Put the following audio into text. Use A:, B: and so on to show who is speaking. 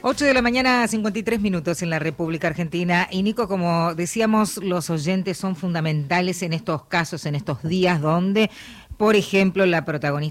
A: 8 de la mañana, 53 minutos en la República Argentina. Y Nico, como decíamos, los oyentes son fundamentales en estos casos, en estos días donde, por ejemplo, la protagonista